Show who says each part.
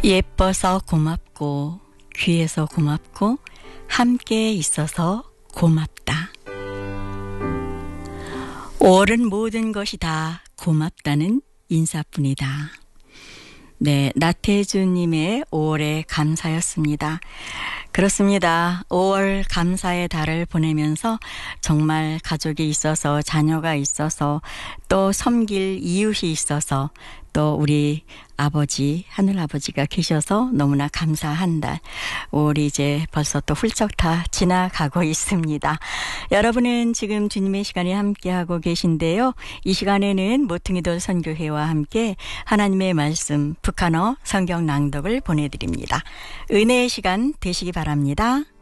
Speaker 1: 예뻐서 고맙고 귀해서 고맙고 함께 있어서 고맙다. 5월은 모든 것이 다 고맙다는 인사뿐이다. 네, 나태주님의 5월의 감사였습니다. 그렇습니다. 5월 감사의 달을 보내면서 정말 가족이 있어서 자녀가 있어서 또 섬길 이웃이 있어서 또 우리 아버지 하늘아버지가 계셔서 너무나 감사한 달 5월이 이제 벌써 또 훌쩍 다 지나가고 있습니다. 여러분은 지금 주님의 시간에 함께하고 계신데요. 이 시간에는 모퉁이돌 선교회와 함께 하나님의 말씀 북한어 성경 낭독을 보내드립니다. 은혜의 시간 되시기 바랍니다.